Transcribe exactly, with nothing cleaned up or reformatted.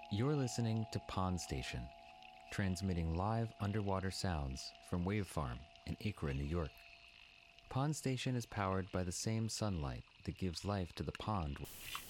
You're listening to Pond Station, transmitting live underwater sounds from Wave Farm in Acra, New York. Pond Station is powered by the same sunlight that gives life to the pond.